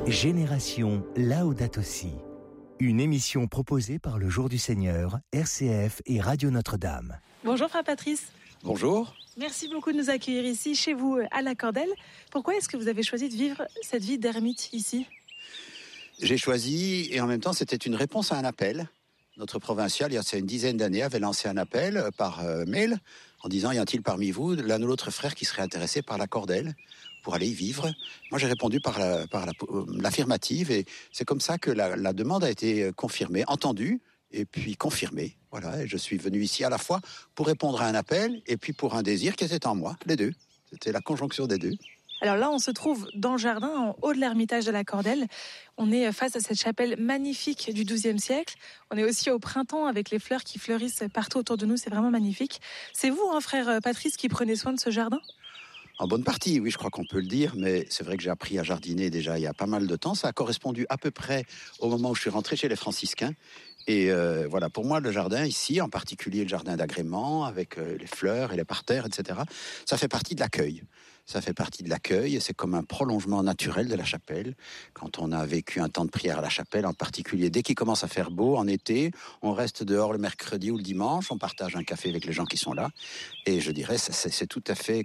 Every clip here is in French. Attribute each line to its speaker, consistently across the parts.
Speaker 1: Génération Laudato Si. Une émission proposée par le Jour du Seigneur, RCF et Radio Notre-Dame.
Speaker 2: Bonjour Frère Patrice.
Speaker 3: Bonjour.
Speaker 2: Merci beaucoup de nous accueillir ici, chez vous, à la Cordelle. Pourquoi est-ce que vous avez choisi de vivre cette vie d'ermite ici ?
Speaker 3: J'ai choisi, et en même temps c'était une réponse à un appel. Notre provincial, il y a une dizaine d'années, avait lancé un appel par mail en disant « Y a-t-il parmi vous l'un ou l'autre frère qui serait intéressé par la Cordelle pour aller y vivre ?» Moi j'ai répondu par l'affirmative, et c'est comme ça que la demande a été confirmée, entendue et puis confirmée. Voilà, et je suis venu ici à la fois pour répondre à un appel et puis pour un désir qui était en moi, les deux. C'était la conjonction des deux.
Speaker 2: Alors là, on se trouve dans le jardin, en haut de l'ermitage de la Cordelle. On est face à cette chapelle magnifique du XIIe siècle. On est aussi au printemps avec les fleurs qui fleurissent partout autour de nous. C'est vraiment magnifique. C'est vous, frère Patrice, qui prenez soin de ce jardin ?
Speaker 3: En bonne partie, oui, je crois qu'on peut le dire, mais c'est vrai que j'ai appris à jardiner déjà il y a pas mal de temps. Ça a correspondu à peu près au moment où je suis rentré chez les franciscains. Et voilà, pour moi, le jardin ici, en particulier le jardin d'agrément, avec les fleurs et les parterres, etc., ça fait partie de l'accueil. Ça fait partie de l'accueil et c'est comme un prolongement naturel de la chapelle. Quand on a vécu un temps de prière à la chapelle, en particulier dès qu'il commence à faire beau en été, on reste dehors le mercredi ou le dimanche, on partage un café avec les gens qui sont là. Et je dirais, c'est tout à fait,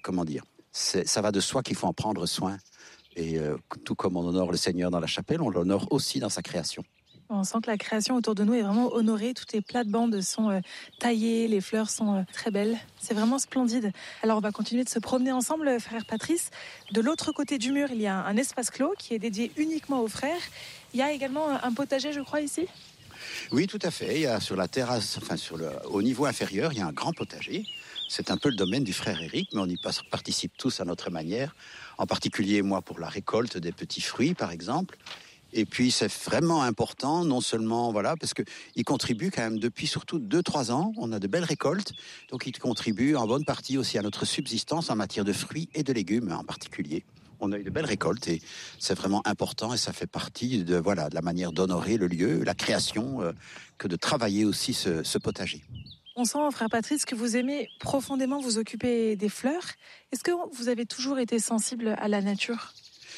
Speaker 3: ça va de soi qu'il faut en prendre soin. Et tout comme on honore le Seigneur dans la chapelle, on l'honore aussi dans sa création.
Speaker 2: On sent que la création autour de nous est vraiment honorée. Toutes les plates-bandes sont taillées, les fleurs sont très belles. C'est vraiment splendide. Alors on va continuer de se promener ensemble, frère Patrice. De l'autre côté du mur, il y a un espace clos qui est dédié uniquement aux frères. Il y a également un potager, je crois, ici ?
Speaker 3: Oui, tout à fait. Il y a sur la terrasse, au niveau inférieur, il y a un grand potager. C'est un peu le domaine du frère Éric, mais on y participe tous à notre manière. En particulier, moi, pour la récolte des petits fruits, par exemple. Et puis c'est vraiment important, non seulement parce que il contribue quand même depuis surtout 2-3 ans, on a de belles récoltes, donc il contribue en bonne partie aussi à notre subsistance en matière de fruits et de légumes en particulier. On a eu de belles récoltes et c'est vraiment important et ça fait partie de la manière d'honorer le lieu, la création, que de travailler aussi ce potager.
Speaker 2: On sent, frère Patrice, que vous aimez profondément vous occuper des fleurs. Est-ce que vous avez toujours été sensible à la nature ?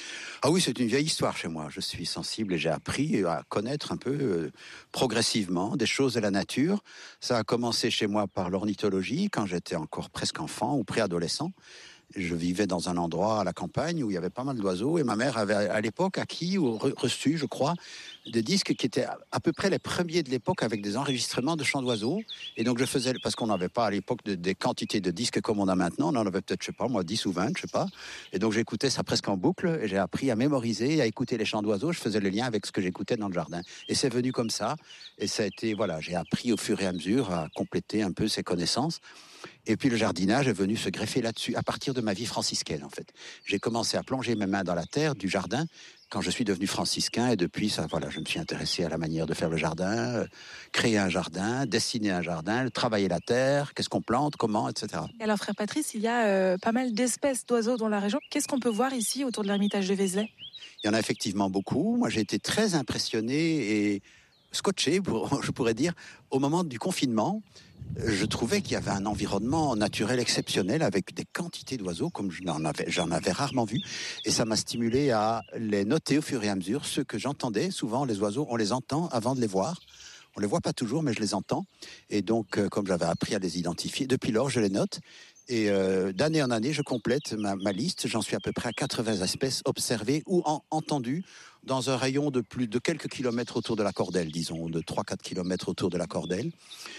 Speaker 3: Ah oui, c'est une vieille histoire chez moi. Je suis sensible et j'ai appris à connaître un peu progressivement des choses de la nature. Ça a commencé chez moi par l'ornithologie quand j'étais encore presque enfant ou préadolescent. Je vivais dans un endroit à la campagne où il y avait pas mal d'oiseaux et ma mère avait à l'époque acquis ou reçu, je crois, des disques qui étaient à peu près les premiers de l'époque avec des enregistrements de chants d'oiseaux. Et donc je faisais, parce qu'on n'avait pas à l'époque des quantités de disques comme on a maintenant, on en avait peut-être, 10 ou 20, Et donc j'écoutais ça presque en boucle et j'ai appris à mémoriser et à écouter les chants d'oiseaux. Je faisais le lien avec ce que j'écoutais dans le jardin. Et c'est venu comme ça. Et ça a été, j'ai appris au fur et à mesure à compléter un peu ces connaissances. Et puis le jardinage est venu se greffer là-dessus à partir de ma vie franciscaine en fait. J'ai commencé à plonger mes mains dans la terre du jardin quand je suis devenu franciscain et depuis ça, je me suis intéressé à la manière de faire le jardin, créer un jardin, dessiner un jardin, travailler la terre, qu'est-ce qu'on plante, comment, etc.
Speaker 2: Et alors frère Patrice, il y a pas mal d'espèces d'oiseaux dans la région. Qu'est-ce qu'on peut voir ici autour de l'ermitage de Vézelay ?
Speaker 3: Il y en a effectivement beaucoup. Moi j'ai été très impressionné et scotché, je pourrais dire, au moment du confinement. Je trouvais qu'il y avait un environnement naturel exceptionnel avec des quantités d'oiseaux comme j'en avais rarement vu. Et ça m'a stimulé à les noter au fur et à mesure. Ceux que j'entendais, souvent les oiseaux, on les entend avant de les voir. On les voit pas toujours, mais je les entends. Et donc, comme j'avais appris à les identifier, depuis lors, je les note. Et d'année en année, je complète ma liste. J'en suis à peu près à 80 espèces observées ou entendues dans un rayon de plus de quelques kilomètres autour de la Cordelle, disons, de 3-4 kilomètres autour de la Cordelle.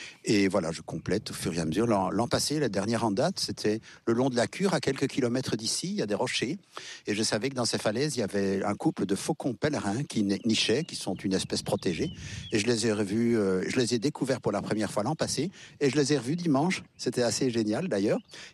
Speaker 3: Et je complète au fur et à mesure. L'an passé, la dernière en date, c'était le long de la Cure, à quelques kilomètres d'ici. Il y a des rochers. Et je savais que dans ces falaises, il y avait un couple de faucons pèlerins qui nichaient, qui sont une espèce protégée. Et je les ai revus, je les ai découverts pour la première fois l'an passé. Et je les ai revus dimanche. C'était assez génial, d'ailleurs.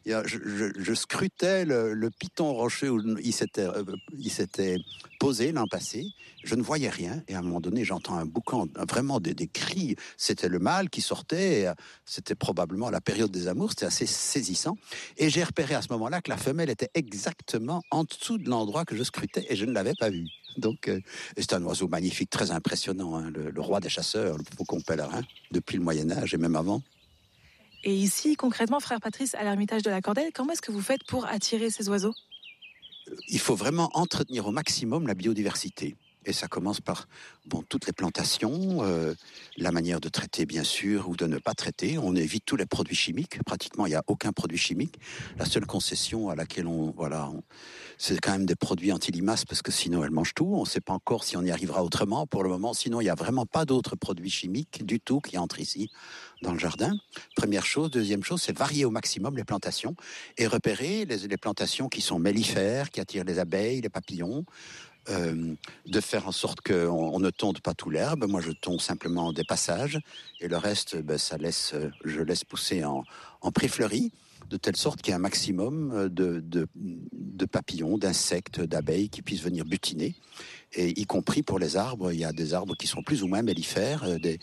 Speaker 3: Je scrutais le piton rocheux où il s'était posé l'an passé. Je ne voyais rien. Et à un moment donné, j'entends un boucan, vraiment des cris. C'était le mâle qui sortait. Et c'était probablement la période des amours. C'était assez saisissant. Et j'ai repéré à ce moment-là que la femelle était exactement en dessous de l'endroit que je scrutais et je ne l'avais pas vue. Donc, c'est un oiseau magnifique, très impressionnant, hein, le roi des chasseurs, le faucon pèlerin, depuis le Moyen-Âge et même avant.
Speaker 2: Et ici, concrètement, frère Patrice, à l'ermitage de la Cordelle, comment est-ce que vous faites pour attirer ces oiseaux ?
Speaker 3: Il faut vraiment entretenir au maximum la biodiversité. Et ça commence par toutes les plantations, la manière de traiter bien sûr ou de ne pas traiter. On évite tous les produits chimiques. Pratiquement, il n'y a aucun produit chimique. La seule concession à laquelle c'est quand même des produits anti-limaces parce que sinon elles mangent tout. On ne sait pas encore si on y arrivera autrement pour le moment. Sinon, il n'y a vraiment pas d'autres produits chimiques du tout qui entrent ici dans le jardin. Première chose. Deuxième chose, c'est varier au maximum les plantations et repérer les plantations qui sont mellifères, qui attirent les abeilles, les papillons. De faire en sorte qu'on ne tonde pas tout l'herbe. Moi, je tonds simplement des passages et le reste, je laisse pousser en pré-fleuri, de telle sorte qu'il y ait un maximum de papillons, d'insectes, d'abeilles qui puissent venir butiner. Et y compris pour les arbres, il y a des arbres qui sont plus ou moins mellifères, et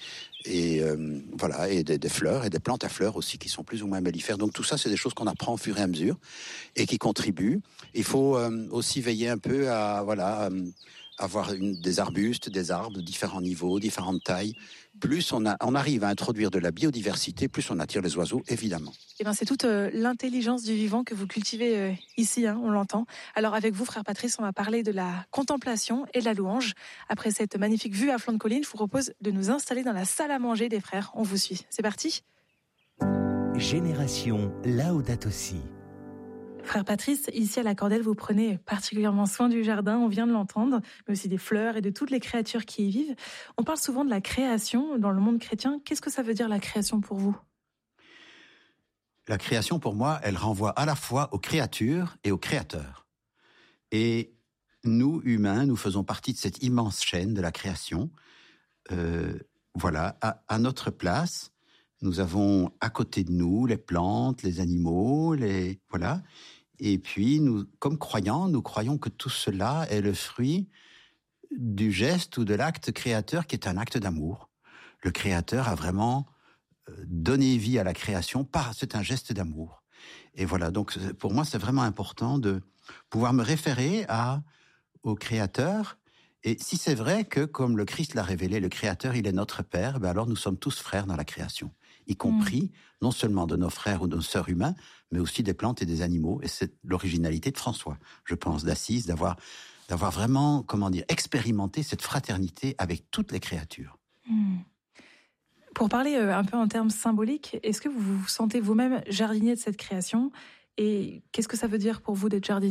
Speaker 3: des fleurs et des plantes à fleurs aussi qui sont plus ou moins mellifères. Donc tout ça, c'est des choses qu'on apprend au fur et à mesure et qui contribuent. Il faut aussi veiller un peu à avoir des arbustes, des arbres de différents niveaux, différentes tailles. Plus on arrive à introduire de la biodiversité, plus on attire les oiseaux, évidemment.
Speaker 2: Eh ben, c'est toute l'intelligence du vivant que vous cultivez ici, on l'entend. Alors avec vous, frère Patrice, on va parler de la contemplation et de la louange. Après cette magnifique vue à flanc de colline, je vous propose de nous installer dans la salle à manger des frères. On vous suit. C'est parti.
Speaker 1: Génération Laudato Si.
Speaker 2: Frère Patrice, ici à la Cordelle, vous prenez particulièrement soin du jardin, on vient de l'entendre, mais aussi des fleurs et de toutes les créatures qui y vivent. On parle souvent de la création dans le monde chrétien. Qu'est-ce que ça veut dire la création pour vous ?
Speaker 3: La création, pour moi, elle renvoie à la fois aux créatures et aux créateurs. Et nous, humains, nous faisons partie de cette immense chaîne de la création. À notre place, nous avons à côté de nous les plantes, les animaux, Et puis, nous, comme croyants, nous croyons que tout cela est le fruit du geste ou de l'acte créateur qui est un acte d'amour. Le créateur a vraiment donné vie à la création, c'est un geste d'amour. Et voilà, donc pour moi, c'est vraiment important de pouvoir me référer au créateur. Et si c'est vrai que, comme le Christ l'a révélé, le créateur, il est notre Père, alors nous sommes tous frères dans la création. Y compris non seulement de nos frères ou de nos sœurs humains, mais aussi des plantes et des animaux. Et c'est l'originalité de François, je pense, d'Assise, d'avoir vraiment, expérimenté cette fraternité avec toutes les créatures.
Speaker 2: Pour parler un peu en termes symboliques, est-ce que vous vous sentez vous-même jardinier de cette création ? Et qu'est-ce que ça veut dire pour vous d'être jardinier ?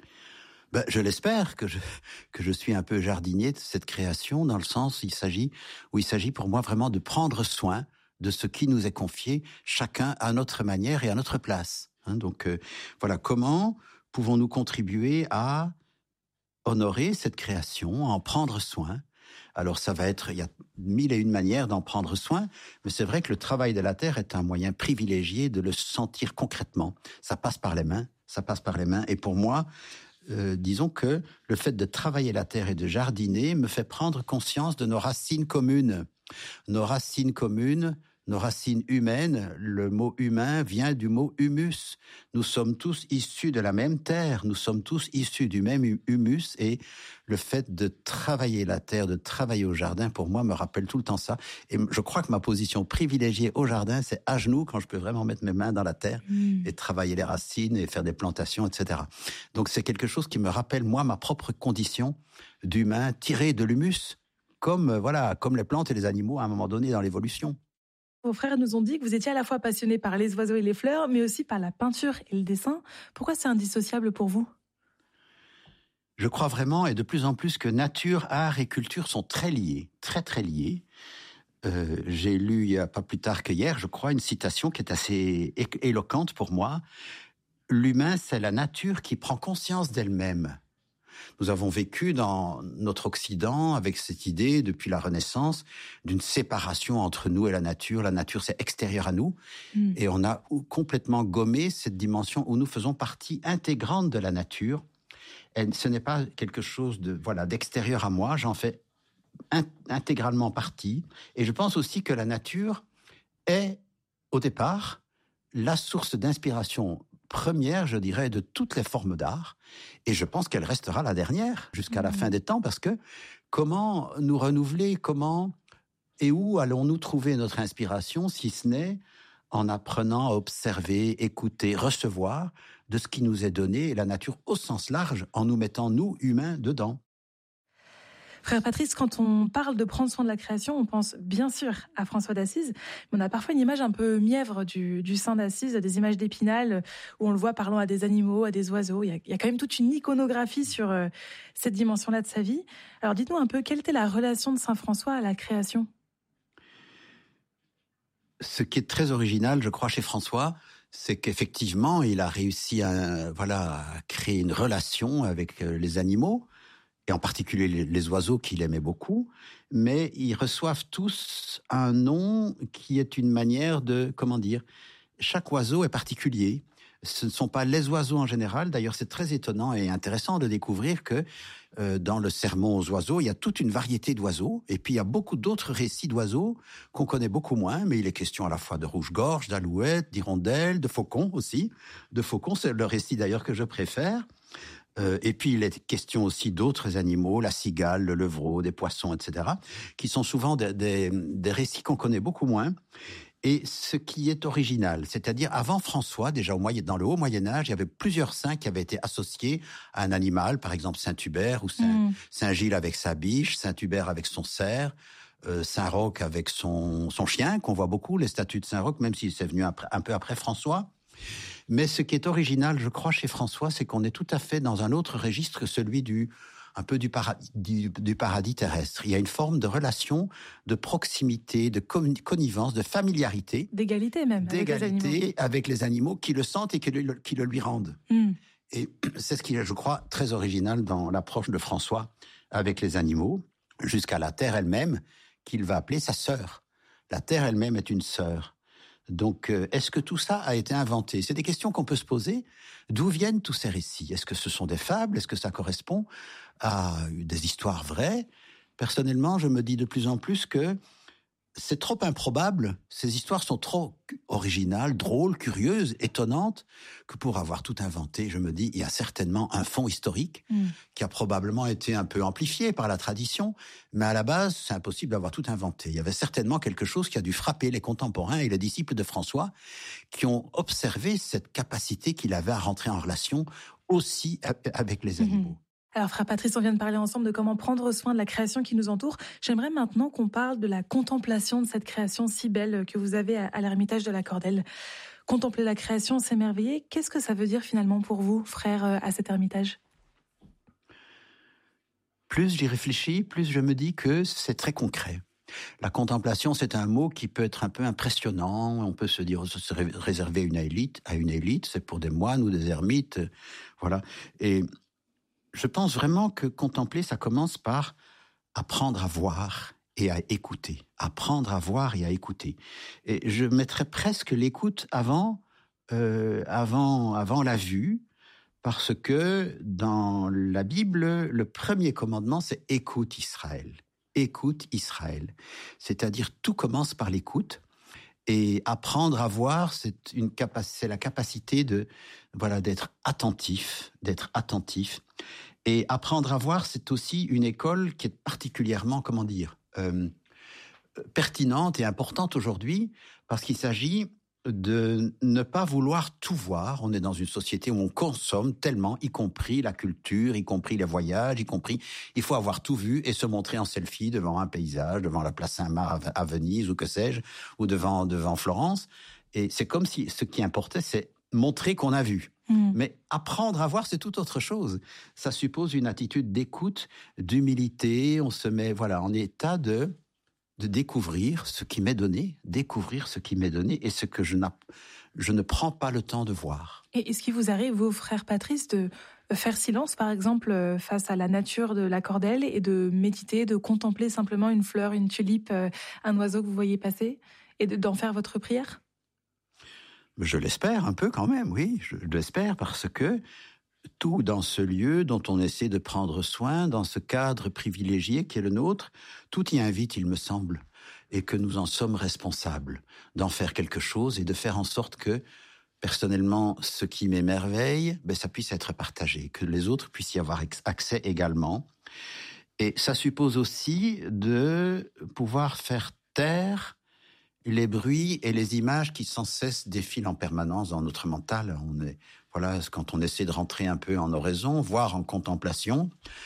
Speaker 3: Je l'espère que je suis un peu jardinier de cette création, dans le sens où il s'agit pour moi vraiment de prendre soin de ce qui nous est confié, chacun à notre manière et à notre place. Comment pouvons-nous contribuer à honorer cette création, à en prendre soin ? Alors il y a 1001 manières d'en prendre soin, mais c'est vrai que le travail de la terre est un moyen privilégié de le sentir concrètement. Ça passe par les mains, et pour moi, disons que le fait de travailler la terre et de jardiner me fait prendre conscience de nos racines communes. Nos racines humaines, le mot humain vient du mot humus. Nous sommes tous issus de la même terre, nous sommes tous issus du même humus, et le fait de travailler la terre, de travailler au jardin, pour moi, me rappelle tout le temps ça. Et je crois que ma position privilégiée au jardin, c'est à genoux, quand je peux vraiment mettre mes mains dans la terre et travailler les racines et faire des plantations, etc. Donc c'est quelque chose qui me rappelle, moi, ma propre condition d'humain tiré de l'humus, comme les plantes et les animaux à un moment donné dans l'évolution.
Speaker 2: Vos frères nous ont dit que vous étiez à la fois passionné par les oiseaux et les fleurs, mais aussi par la peinture et le dessin. Pourquoi c'est indissociable pour vous ?
Speaker 3: Je crois vraiment, et de plus en plus, que nature, art et culture sont très liés, très très liés. J'ai lu, il n'y a pas plus tard que hier, je crois, une citation qui est assez éloquente pour moi. L'humain, c'est la nature qui prend conscience d'elle-même. Nous avons vécu dans notre Occident avec cette idée, depuis la Renaissance, d'une séparation entre nous et la nature. La nature, c'est extérieur à nous. Et on a complètement gommé cette dimension où nous faisons partie intégrante de la nature. Et ce n'est pas quelque chose d'extérieur à moi. J'en fais intégralement partie. Et je pense aussi que la nature est, au départ, la source d'inspiration première, je dirais, de toutes les formes d'art. Et je pense qu'elle restera la dernière jusqu'à la fin des temps, parce que comment nous renouveler, comment et où allons-nous trouver notre inspiration, si ce n'est en apprenant à observer, écouter, recevoir de ce qui nous est donné, la nature au sens large, en nous mettant, nous, humains, dedans.
Speaker 2: Frère Patrice, quand on parle de prendre soin de la création, on pense bien sûr à François d'Assise, mais on a parfois une image un peu mièvre du saint d'Assise, des images d'Épinal, où on le voit parlant à des animaux, à des oiseaux. Il y a quand même toute une iconographie sur cette dimension-là de sa vie. Alors dites-nous un peu, quelle était la relation de saint François à la création ?
Speaker 3: Ce qui est très original, je crois, chez François, c'est qu'effectivement, il a réussi à créer une relation avec les animaux, et en particulier les oiseaux qu'il aimait beaucoup, mais ils reçoivent tous un nom qui est une manière de, chaque oiseau est particulier. Ce ne sont pas les oiseaux en général. D'ailleurs, c'est très étonnant et intéressant de découvrir que dans le sermon aux oiseaux, il y a toute une variété d'oiseaux. Et puis, il y a beaucoup d'autres récits d'oiseaux qu'on connaît beaucoup moins. Mais il est question à la fois de rouge-gorge, d'alouette, d'hirondelle, de faucon aussi. De faucon, c'est le récit d'ailleurs que je préfère. Et puis, il est question aussi d'autres animaux, la cigale, le levreau, des poissons, etc., qui sont souvent des récits qu'on connaît beaucoup moins. Et ce qui est original, c'est-à-dire avant François, déjà dans le haut Moyen-Âge, il y avait plusieurs saints qui avaient été associés à un animal, par exemple Saint-Hubert ou Saint-Gilles avec sa biche, Saint-Hubert avec son cerf, Saint-Roch avec son chien, qu'on voit beaucoup, les statues de Saint-Roch, même si c'est venu un peu après François. Mais ce qui est original, je crois, chez François, c'est qu'on est tout à fait dans un autre registre que celui du paradis terrestre. Il y a une forme de relation, de proximité, de connivence, de familiarité.
Speaker 2: D'égalité même,
Speaker 3: avec les animaux qui le sentent et qui le lui rendent. Et c'est ce qui est, je crois, très original dans l'approche de François avec les animaux, jusqu'à la terre elle-même, qu'il va appeler sa sœur. La terre elle-même est une sœur. Donc, est-ce que tout ça a été inventé ? C'est des questions qu'on peut se poser. D'où viennent tous ces récits ? Est-ce que ce sont des fables ? Est-ce que ça correspond à des histoires vraies ? Personnellement, je me dis de plus en plus que c'est trop improbable. Ces histoires sont trop originales, drôles, curieuses, étonnantes, que pour avoir tout inventé, je me dis, il y a certainement un fond historique qui a probablement été un peu amplifié par la tradition, mais à la base, c'est impossible d'avoir tout inventé. Il y avait certainement quelque chose qui a dû frapper les contemporains et les disciples de François, qui ont observé cette capacité qu'il avait à rentrer en relation aussi avec les animaux.
Speaker 2: Alors, frère Patrice, on vient de parler ensemble de comment prendre soin de la création qui nous entoure. J'aimerais maintenant qu'on parle de la contemplation de cette création si belle que vous avez à l'Ermitage de la Cordelle. Contempler la création, s'émerveiller, qu'est-ce que ça veut dire finalement pour vous, frère, à cet Ermitage ?
Speaker 3: Plus j'y réfléchis, plus je me dis que c'est très concret. La contemplation, c'est un mot qui peut être un peu impressionnant. On peut se dire, se réserver à une élite, c'est pour des moines ou des ermites, voilà. Et je pense vraiment que contempler, ça commence par apprendre à voir et à écouter. Apprendre à voir et à écouter. Et je mettrais presque l'écoute avant la vue, parce que dans la Bible, le premier commandement, c'est « Écoute Israël ». Écoute Israël. C'est-à-dire, tout commence par l'écoute. Et apprendre à voir, c'est la capacité d'être attentif. Et apprendre à voir, c'est aussi une école qui est particulièrement, pertinente et importante aujourd'hui, parce qu'il s'agit de ne pas vouloir tout voir. On est dans une société où on consomme tellement, y compris la culture, y compris les voyages, il faut avoir tout vu et se montrer en selfie devant un paysage, devant la place Saint-Marc à Venise ou que sais-je, ou devant Florence. Et c'est comme si ce qui importait, c'est montrer qu'on a vu. Mais apprendre à voir, c'est tout autre chose. Ça suppose une attitude d'écoute, d'humilité. On se met en état de découvrir ce qui m'est donné, et ce que je ne prends pas le temps de voir.
Speaker 2: Et est-ce qu'il vous arrive, vous, frère Patrice, de faire silence, par exemple, face à la nature de la Cordelle et de méditer, de contempler simplement une fleur, une tulipe, un oiseau que vous voyez passer, et d'en faire votre prière ?
Speaker 3: Je l'espère un peu quand même, oui, je l'espère, parce que tout dans ce lieu dont on essaie de prendre soin, dans ce cadre privilégié qui est le nôtre, tout y invite, il me semble, et que nous en sommes responsables, d'en faire quelque chose et de faire en sorte que, personnellement, ce qui m'émerveille, ça puisse être partagé, que les autres puissent y avoir accès également. Et ça suppose aussi de pouvoir faire taire les bruits et les images qui sans cesse défilent en permanence dans notre mental. Quand on essaie de rentrer un peu en oraison, voire en contemplation,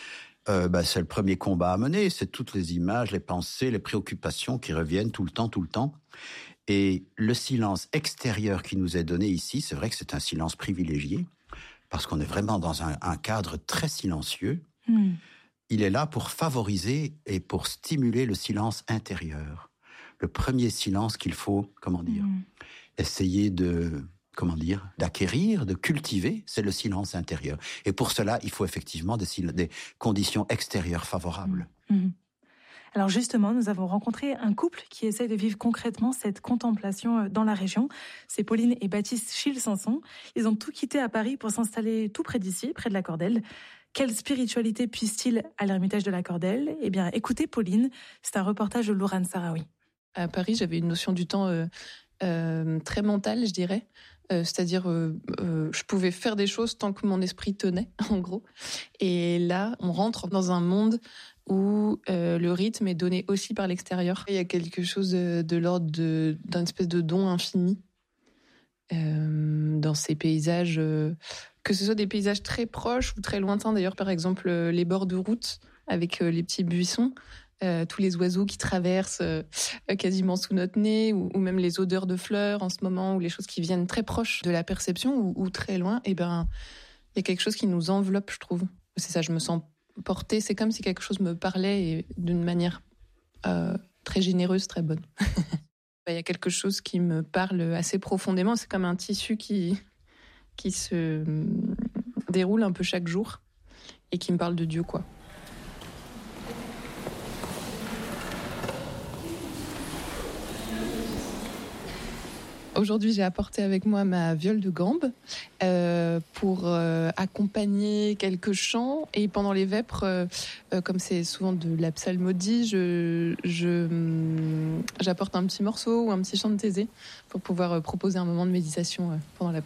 Speaker 3: C'est le premier combat à mener. C'est toutes les images, les pensées, les préoccupations qui reviennent tout le temps. Et le silence extérieur qui nous est donné ici, c'est vrai que c'est un silence privilégié, parce qu'on est vraiment dans un cadre très silencieux. Il est là pour favoriser et pour stimuler le silence intérieur. Le premier silence qu'il faut, essayer d'acquérir, de cultiver, c'est le silence intérieur. Et pour cela, il faut effectivement des conditions extérieures favorables.
Speaker 2: Alors justement, nous avons rencontré un couple qui essaie de vivre concrètement cette contemplation dans la région. C'est Pauline et Baptiste Chilsanson. Ils ont tout quitté à Paris pour s'installer tout près d'ici, près de la Cordelle. Quelle spiritualité puise-t-il à l'ermitage de la Cordelle ? Eh bien, écoutez Pauline, c'est un reportage de Lourane Sarawi.
Speaker 4: À Paris, j'avais une notion du temps très mentale, je dirais. C'est-à-dire, je pouvais faire des choses tant que mon esprit tenait, en gros. Et là, on rentre dans un monde où le rythme est donné aussi par l'extérieur. Il y a quelque chose de l'ordre d'un espèce de don infini dans ces paysages, que ce soit des paysages très proches ou très lointains. D'ailleurs, par exemple, les bords de route avec les petits buissons, tous les oiseaux qui traversent quasiment sous notre nez, ou même les odeurs de fleurs en ce moment, ou les choses qui viennent très proches de la perception ou très loin. Et ben, il y a quelque chose qui nous enveloppe, je trouve. C'est ça, je me sens portée. C'est comme si quelque chose me parlait et d'une manière très généreuse, très bonne. Il y a quelque chose qui me parle assez profondément. C'est comme un tissu qui se déroule un peu chaque jour et qui me parle de Dieu, quoi. Aujourd'hui, j'ai apporté avec moi ma viole de gambe pour accompagner quelques chants. Et pendant les vêpres, comme c'est souvent de la psalmodie, j'apporte un petit morceau ou un petit chant de Thésée pour pouvoir proposer un moment de méditation pendant l'après-midi.